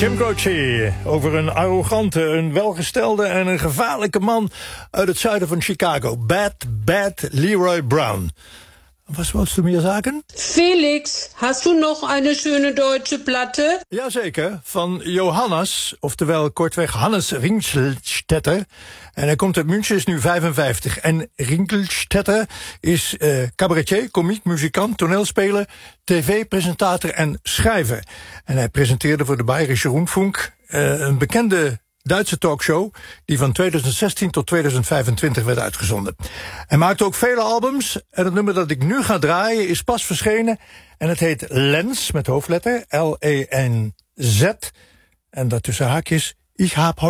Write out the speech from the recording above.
Jim Croce over een arrogante, een welgestelde en een gevaarlijke man uit het zuiden van Chicago. Bad Leroy Brown. Was wolltest du mir sagen? Felix, hast du noch eine schöne deutsche Platte? Jazeker, van Johannes, oftewel kortweg Hannes Ringelstetter. En hij komt uit München, is nu 55. En Ringelstetter is cabaretier, komiek, muzikant, toneelspeler, tv-presentator en schrijver. En hij presenteerde voor de Bayerische Rundfunk een bekende Duitse talkshow die van 2016 tot 2025 werd uitgezonden. Hij maakte ook vele albums en het nummer dat ik nu ga draaien is pas verschenen en het heet Lenz met hoofdletter L-E-N-Z en daartussen haakjes Ich hab